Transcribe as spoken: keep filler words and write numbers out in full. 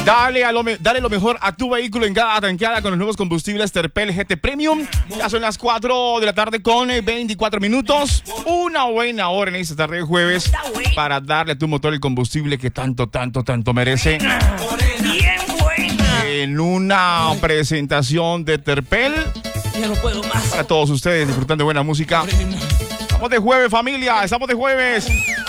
Dale, a lo me dale lo mejor a tu vehículo en cada tanqueada con los nuevos combustibles Terpel G T Premium. Ya son las cuatro de la tarde con veinticuatro minutos. Una buena hora en esta tarde de jueves para darle a tu motor el combustible que tanto, tanto, tanto merece. En una presentación de Terpel. Ya no puedo más. Para todos ustedes disfrutando de buena música. Estamos de jueves, familia. Estamos de jueves.